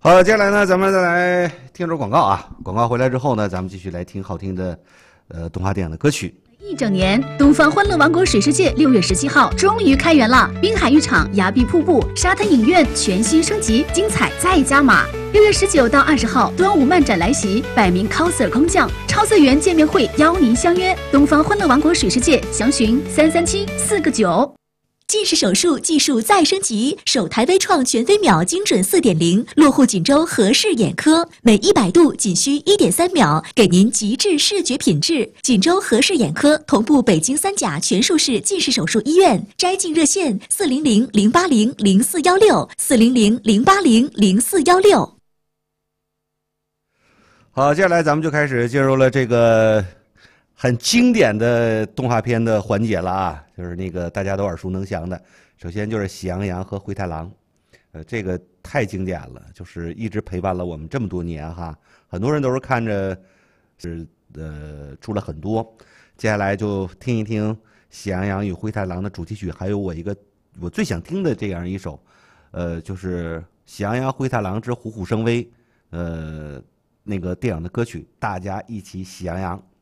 好，接下来呢，咱们再来听首广告啊。广告回来之后呢，咱们继续来听好听的动画电影的歌曲。 一整年，东方欢乐王国水世界6月17号终于开园了！滨海浴场、崖壁瀑布、沙滩影院全新升级，精彩再加码。6月19到20号，端午漫展来袭，百名 coser 空降，超色园见面会邀您相约。东方欢乐王国水世界，详询337-4个9。 近视手术技术再升级，首台微创全飞秒精准4.0，落户锦州和氏眼科，每100度仅需1.3秒，给您极致视觉品质。锦州和氏眼科同步北京3甲全术式近视手术医院，摘镜热线400-080-0416，400-080-0416。 好，接下来咱们就开始进入了这个很经典的动画片的环节了啊，就是那个大家都耳熟能详的。首先就是《喜羊羊和灰太狼》，这个太经典了，就是一直陪伴了我们这么多年哈。很多人都是看着出了很多。接下来就听一听《喜羊羊与灰太狼》的主题曲，还有我最想听的这样一首，就是《喜羊羊灰太狼之虎虎生威》，那个电影的歌曲，大家一起喜羊羊。